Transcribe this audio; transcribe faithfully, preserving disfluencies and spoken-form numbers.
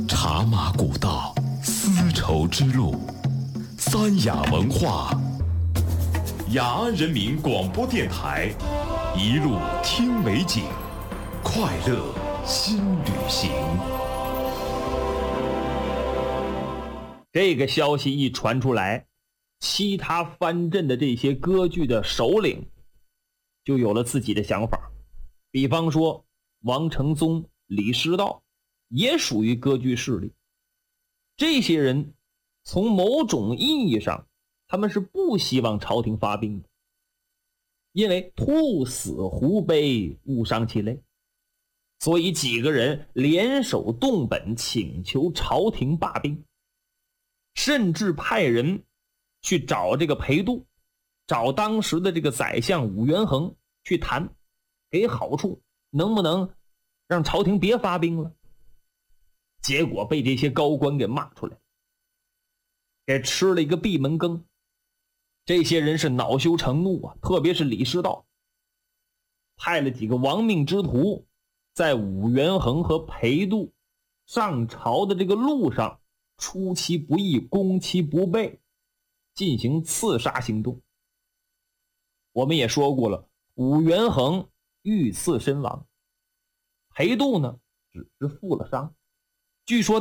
茶马古道，丝绸之路，三雅文化，雅安人民广播电台，一路听美景，快乐新旅行。 这个消息一传出来，其他藩镇的这些割据的首领就有了自己的想法。比方说王承宗、李师道也属于割据势力。这些人从某种意义上，他们是不希望朝廷发兵的，因为兔死狐悲，误伤其类，所以几个人联手动本，请求朝廷罢兵，甚至派人去找这个裴度，找当时的这个宰相武元衡去谈，给好处，能不能让朝廷别发兵了。结果被这些高官给骂出来，给吃了一个闭门羹。这些人是恼羞成怒啊，特别是李师道，派了几个亡命之徒，在武元衡和裴度上朝的这个路上，出其不意，攻其不备，进行刺杀行动。我们也说过了，武元衡遇刺身亡，裴度呢只是负了伤。据说